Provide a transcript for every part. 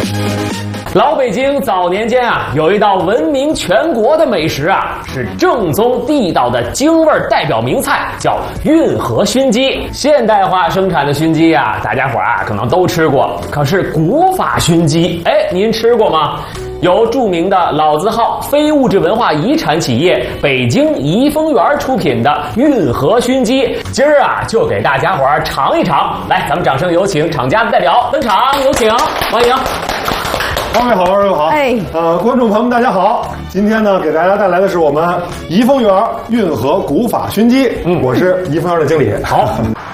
老北京早年间啊，有一道闻名全国的美食啊，是正宗地道的京味代表名菜，叫运河熏鸡。现代化生产的熏鸡啊，大家伙啊可能都吃过，可是古法熏鸡，您吃过吗？由著名的老字号非物质文化遗产企业北京怡丰园出品的运河熏鸡，今儿啊就给大家伙儿尝一尝。来，咱们掌声有请厂家的代表登场，有请，欢迎。 二位好，二位好。观众朋友们大家好，今天呢给大家带来的是我们怡丰园运河古法熏鸡。我是怡丰园的经理。 好。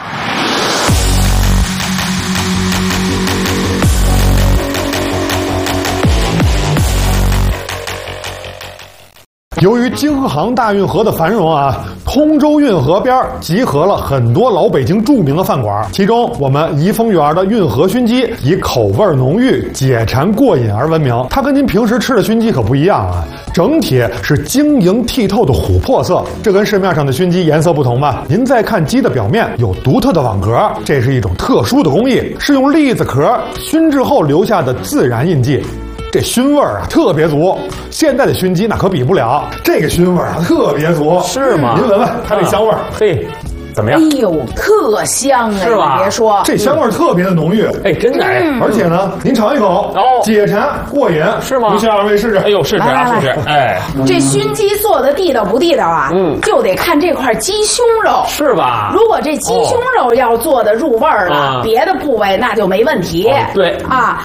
由于京杭大运河的繁荣啊，通州运河边集合了很多老北京著名的饭馆，其中我们怡丰园的运河熏鸡以口味浓郁、解馋过瘾而闻名。它跟您平时吃的熏鸡可不一样啊，整体是晶莹剔透的琥珀色，这跟市面上的熏鸡颜色不同吧？您再看鸡的表面有独特的网格，这是一种特殊的工艺，是用栗子壳熏制后留下的自然印记。这熏味啊特别足，现在的熏鸡那可比不了，这个熏味啊特别足， 是吗？ 您闻闻它这香味嘿，怎么样？ 哎呦，特香哎！ 是吧？ 你别说， 这香味特别的浓郁， 真的而且呢，您尝一口，解馋过瘾， 是吗？ 不信二位试试。 哎呦，试试啊，试试！ 这熏鸡做的地道不地道啊？就得看这块鸡胸肉， 是吧？ 如果这鸡胸肉要做的入味儿了，别的部位那就没问题。 对啊。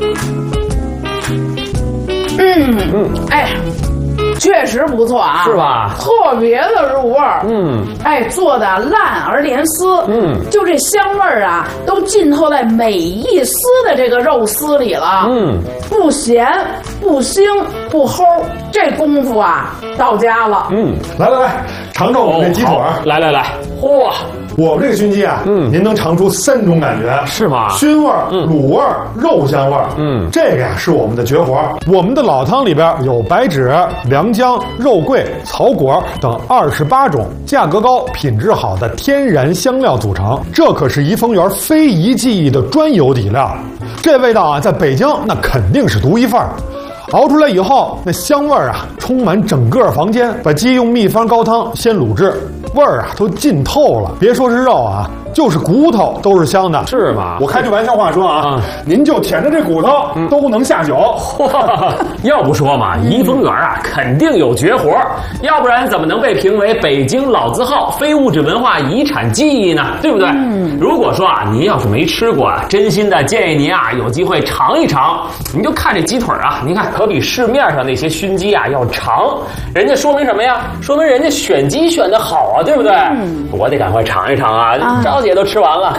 确实不错啊， 是吧？ 特别的入味儿，做的烂而连丝，就这香味儿啊，都浸透在每一丝的这个肉丝里了，不咸不腥不齁，这功夫啊到家了， 来，尝尝我们这鸡腿。 来，嚯！ 我们这个熏鸡啊，您能尝出3种感觉， 是吗？ 熏味、卤味、肉香味。这个呀是我们的绝活。我们的老汤里边有白芷、良姜、肉桂、草果等28种价格高、品质好的天然香料组成，这可是怡丰园非遗技艺的专有底料。这味道啊，在北京那肯定是独一份儿。熬出来以后，那香味儿啊，充满整个房间。把鸡用秘方高汤先卤制，味儿啊都浸透了。别说是肉啊，就是骨头都是香的， 是吗？ 我开句玩笑话说啊，您就舔着这骨头都能下酒。 要不说嘛，怡丰园啊肯定有绝活，要不然怎么能被评为北京老字号非物质文化遗产记忆呢？对不对？如果说啊，您要是没吃过啊，真心的建议您啊有机会尝一尝。您就看这鸡腿啊，您看可比市面上那些熏鸡啊要长，人家说明什么呀？说明人家选鸡选的好啊，对不对？我得赶快尝一尝啊，赵姐都吃完了。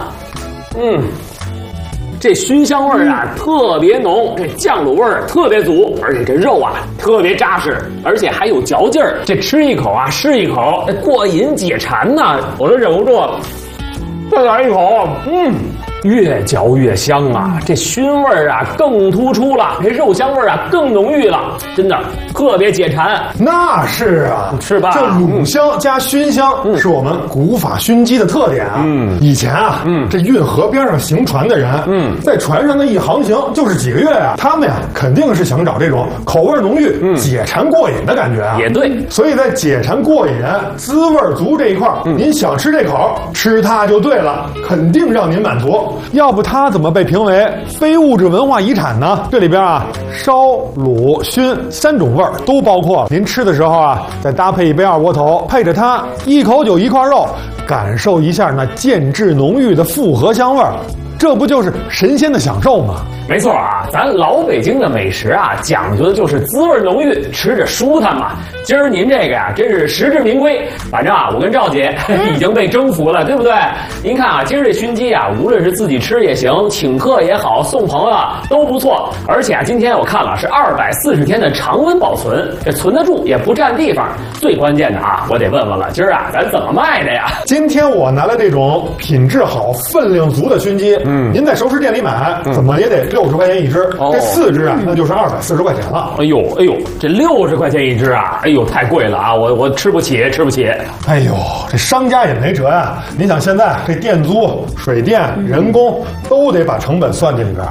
这熏香味啊特别浓，这酱卤味儿特别足，而且这肉啊特别扎实，而且还有嚼劲儿。这吃一口啊是一口，过瘾解馋呐，我都忍不住再来一口。越嚼越香啊，这熏味儿啊更突出了，这肉香味儿啊更浓郁了，真的特别解馋。 那是啊， 是吧？ 这卤香加熏香是我们古法熏鸡的特点啊。以前啊，这运河边上行船的人，在船上的一航行就是几个月啊，他们呀肯定是想找这种口味浓郁、解馋过瘾的感觉啊。 也对， 所以在解馋过瘾、滋味足这一块，您想吃这口，吃它就对了，肯定让您满足。要不它怎么被评为非物质文化遗产呢？这里边啊，烧、卤、熏3种味儿都包括了。您吃的时候啊，再搭配一杯二锅头，配着它一口酒一块肉，感受一下那渐质浓郁的复合香味儿。这不就是神仙的享受吗？ 没错啊，咱老北京的美食啊，讲究的就是滋味浓郁，吃着舒坦嘛。今儿您这个呀，真是实至名归。反正啊，我跟赵姐已经被征服了，对不对？您看啊，今儿这熏鸡啊，无论是自己吃也行，请客也好，送朋友都不错。而且啊，今天我看了是240天的常温保存，这存得住，也不占地方。最关键的啊，我得问问了，今儿啊，咱怎么卖的呀？ 今天我拿了这种品质好、分量足的熏鸡，您在熟食店里买，怎么也得60块钱一只，这4只啊，那就是240块钱了。 哎呦，这60块钱一只啊，哎呦，太贵了啊！我吃不起。 哎呦，这商家也没辙呀。您想现在这店租、水电、人工都得把成本算进里边，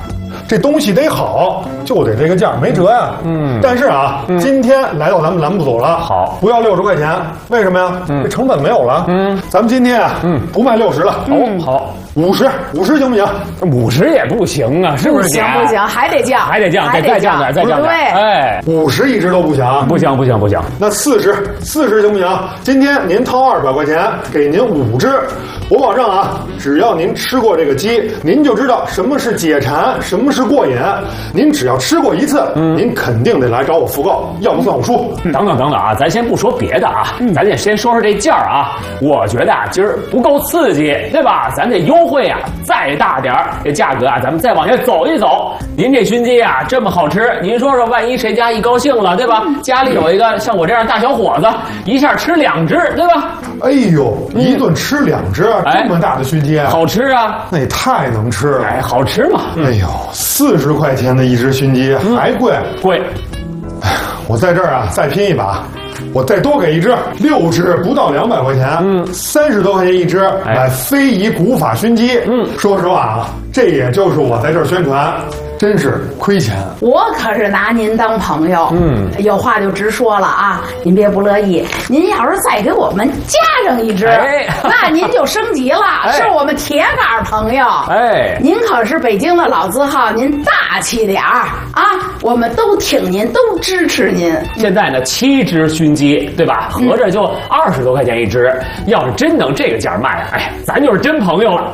这东西得好，就得这个价，没辙呀。但是啊，今天来到咱们栏目组了， 好， 不要60块钱，为什么呀？这成本没有了。咱们今天啊，不卖60了。 好 ，50行不行 ？50也不行啊，是不是？ 不行，还得降， 得再降点，再降点。 对， 哎 ，50一只都不行， 不行。 那40行不行？今天您掏200块钱，给您5只，我保证啊，只要您吃过这个鸡，您就知道什么是解馋，什么是过瘾。您只要吃过一次，您肯定得来找我复购，要不算我输。 等等啊，咱先不说别的啊，咱得先说说这价啊。我觉得啊，今儿不够刺激，对吧？咱这优惠啊再大点儿，这价格啊，咱们再往下走一走。您这熏鸡啊这么好吃，您说说，万一谁家一高兴了，对吧？家里有一个像我这样大小伙子，一下吃2只，对吧？ 哎呦，一顿吃2只，这么大的熏鸡， 好吃啊！ 那也太能吃了， 哎，好吃嘛！ 哎呦，40块钱的一只熏鸡还贵。哎，我在这儿啊再拼一把，我再多给一只，6只不到200块钱，30多块钱一只，买非遗古法熏鸡。说实话啊，这也就是我在这儿宣传，真是亏钱。 我可是拿您当朋友，有话就直说了啊，您别不乐意。您要是再给我们加上一只，那您就升级了，是我们铁杆朋友。哎，您可是北京的老字号，您大气点儿啊！我们都挺您，都支持您。 现在呢，7只熏鸡，对吧？合着就20多块钱一只。要是真能这个价卖啊，哎，咱就是真朋友了。